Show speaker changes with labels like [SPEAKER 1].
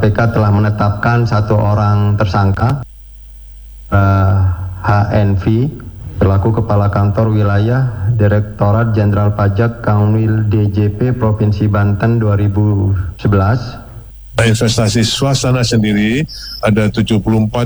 [SPEAKER 1] KPK telah menetapkan satu orang tersangka, HNV, selaku Kepala Kantor Wilayah Direktorat Jenderal Pajak Kanwil DJP Provinsi Banten 2011.
[SPEAKER 2] Investasi swasta sendiri ada 74